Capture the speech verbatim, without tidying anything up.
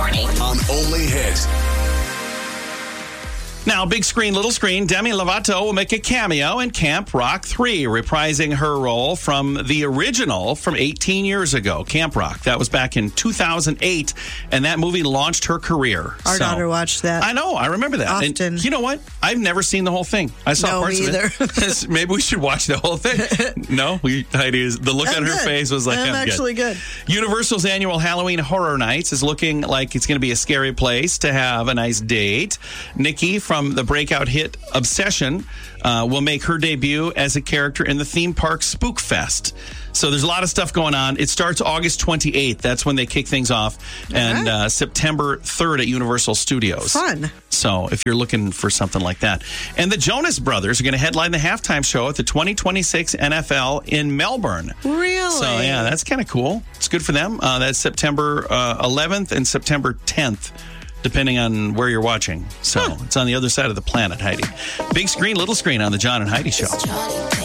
morning. On Only Hit. Now, big screen, little screen, Demi Lovato will make a cameo in Camp Rock three, reprising her role from the original from eighteen years ago, Camp Rock. That was back in two thousand eight, and that movie launched her career. Our So, daughter watched that. I know, I remember that. Often. And you know what? I've never seen the whole thing. I saw No, parts me of it. Maybe we should watch the whole thing. No? We, Heidi, the look I'm on her good. face was like, I'm, I'm actually good. Universal's annual Halloween Horror Nights is looking like it's going to be a scary place to have a nice date. Nikki from the breakout hit Obsession uh, will make her debut as a character in the theme park Spook Fest. So there's a lot of stuff going on. It starts August twenty-eighth. That's when they kick things off. And uh, September third at Universal Studios. Fun. So if you're looking for something like that. And the Jonas Brothers are going to headline the halftime show at the twenty twenty-six N F L in Melbourne. Really? So, yeah, that's kind of cool. It's good for them. Uh, that's September uh, eleventh and September tenth, depending on where you're watching. So it's on the other side of the planet, Heidi. Big screen, little screen on the John and Heidi Show.